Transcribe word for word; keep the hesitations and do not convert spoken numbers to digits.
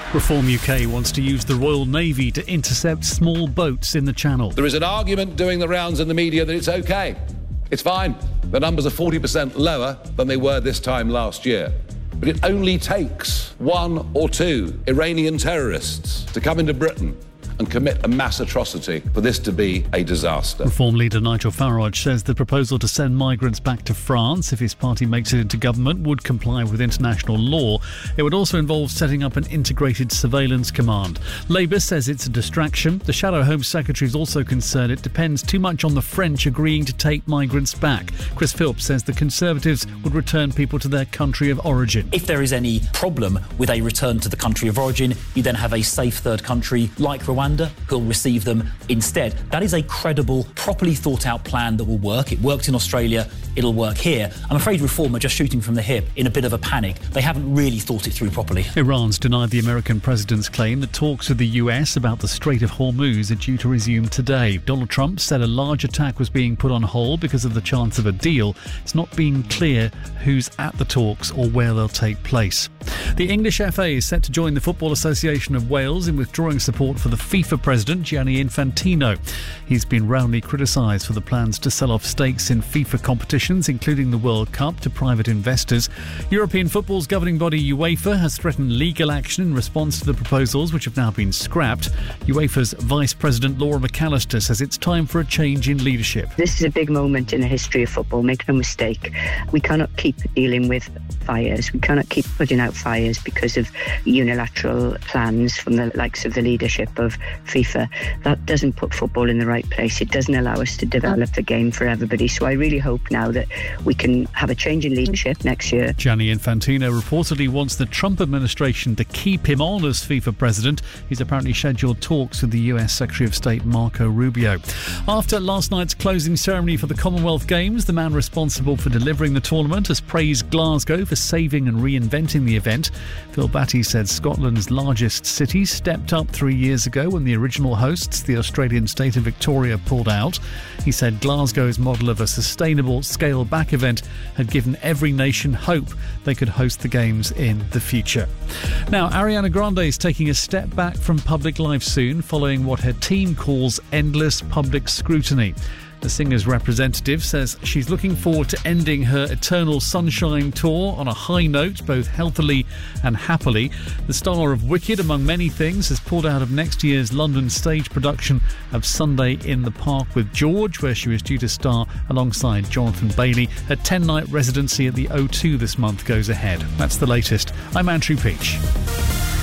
Reform U K wants to use the Royal Navy to intercept small boats in the Channel. There is an argument doing the rounds in the media that it's OK. It's fine. The numbers are forty percent lower than they were this time last year. But it only takes one or two Iranian terrorists to come into Britain and commit a mass atrocity for this to be a disaster. Reform leader Nigel Farage says the proposal to send migrants back to France, if his party makes it into government, would comply with international law. It would also involve setting up an integrated surveillance command. Labour says it's a distraction. The Shadow Home Secretary is also concerned it depends too much on the French agreeing to take migrants back. Chris Philps says the Conservatives would return people to their country of origin. If there is any problem with a return to the country of origin, you then have a safe third country like Rwanda who'll receive them instead. That is a credible, properly thought out plan that will work. It worked in Australia, it'll work here. I'm afraid Reform are just shooting from the hip in a bit of a panic. They haven't really thought it through properly. Iran's denied the American president's claim that talks with the U S about the Strait of Hormuz are due to resume today. Donald Trump said a large attack was being put on hold because of the chance of a deal. It's not being clear who's at the talks or where they'll take place. The English F A is set to join the Football Association of Wales in withdrawing support for the FIFA president, Gianni Infantino. He's been roundly criticised for the plans to sell off stakes in FIFA competitions, including the World Cup, to private investors. European football's governing body UEFA has threatened legal action in response to the proposals, which have now been scrapped. UEFA's Vice President Laura McAllister says it's time for a change in leadership. This is a big moment in the history of football, make no mistake. We cannot keep dealing with fires. We cannot keep putting out fires because of unilateral plans from the likes of the leadership of FIFA. That doesn't put football in the right place. It doesn't allow us to develop the game for everybody. So I really hope now that we can have a change in leadership next year. Gianni Infantino reportedly wants the Trump administration to keep him on as FIFA president. He's apparently scheduled talks with the U S Secretary of State Marco Rubio. After last night's closing ceremony for the Commonwealth Games, the man responsible for delivering the tournament has praised Glasgow for saving and reinventing the event. Phil Batty said Scotland's largest city stepped up three years ago when the original hosts, the Australian state of Victoria, pulled out. He said Glasgow's model of a sustainable, scale-back event had given every nation hope they could host the Games in the future. Now, Ariana Grande is taking a step back from public life soon, following what her team calls endless public scrutiny. The singer's representative says she's looking forward to ending her Eternal Sunshine tour on a high note, both healthily and happily. The star of Wicked, among many things, has pulled out of next year's London stage production of Sunday in the Park with George, where she was due to star alongside Jonathan Bailey. Her ten-night residency at the O two this month goes ahead. That's the latest. I'm Andrew Peach.